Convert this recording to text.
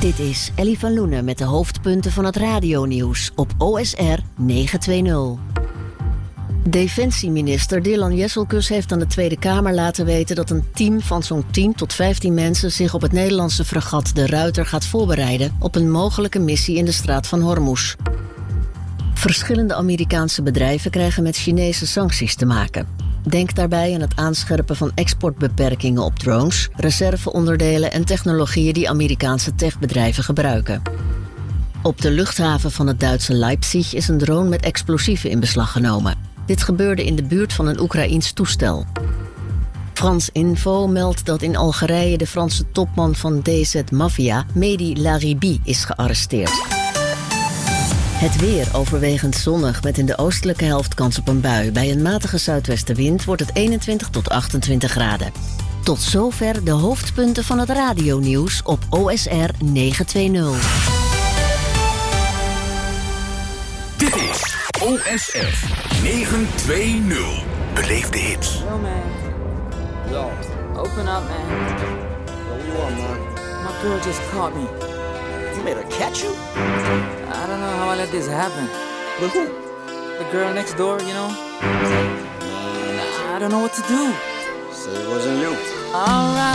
Dit is Ellie van Loenen met de hoofdpunten van het radionieuws op OSR 920. Defensieminister Dylan Jesselkus heeft aan de Tweede Kamer laten weten dat een team van zo'n 10 tot 15 mensen zich op het Nederlandse fregat De Ruiter gaat voorbereiden op een mogelijke missie in de Straat van Hormuz. Verschillende Amerikaanse bedrijven krijgen met Chinese sancties te maken. Denk daarbij aan het aanscherpen van exportbeperkingen op drones, reserveonderdelen en technologieën die Amerikaanse techbedrijven gebruiken. Op de luchthaven van het Duitse Leipzig is een drone met explosieven in beslag genomen. Dit gebeurde in de buurt van een Oekraïens toestel. Frans Info meldt dat in Algerije de Franse topman van DZ Mafia, Mehdi Laribi, is gearresteerd. Het weer overwegend zonnig met in de oostelijke helft kans op een bui. Bij een matige zuidwestenwind wordt het 21 tot 28 graden. Tot zover de hoofdpunten van het radionieuws op OSR 920. Dit is OSR 920. Beleef de hits. Yo, man. Yo. Open up, man. What you want, man? My girl just caught me. You made her catch you? I don't know how I let this happen. With who? The girl next door, you know? I don't know what to do. Say it wasn't you. Alright.